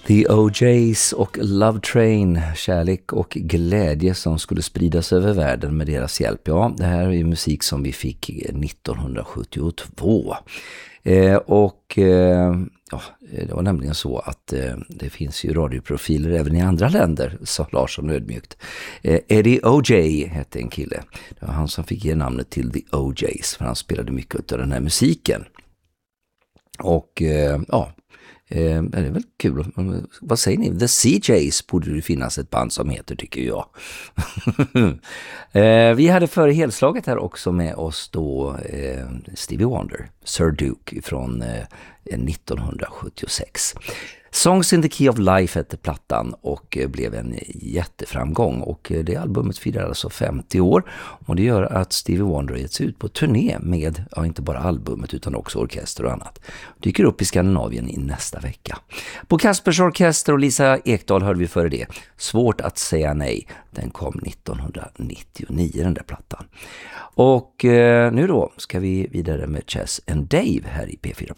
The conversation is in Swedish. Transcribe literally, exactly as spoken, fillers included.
The O J's och Love Train, kärlek och glädje som skulle spridas över världen med deras hjälp. Ja, det här är ju musik som vi fick nittonhundrasjuttiotvå. Eh, och eh, ja, det var nämligen så att eh, det finns ju radioprofiler även i andra länder, sa Larsson ödmjukt. Eh, Eddie O J hette en kille. Det var han som fick ge namnet till The O J's, för han spelade mycket av den här musiken. Och eh, ja, Eh, det är väl kul. Vad säger ni? The C J's borde det finnas ett band som heter, tycker jag. eh, vi hade före helslaget här också med oss då eh, Stevie Wonder, Sir Duke från eh, nittonhundrasjuttiosex. Songs in the Key of Life hette plattan och blev en jätteframgång, och det albumet firar alltså femtio år, och det gör att Stevie Wonder har gett sig ut på turné med, ja, inte bara albumet utan också orkester och annat. Dyker upp i Skandinavien i nästa vecka. På Kaspers Orkester och Lisa Ekdahl hörde vi före det Svårt att säga nej. Den kom nittonhundranittionio, den där plattan. Och eh, nu då ska vi vidare med Chess and Dave här i P fyra.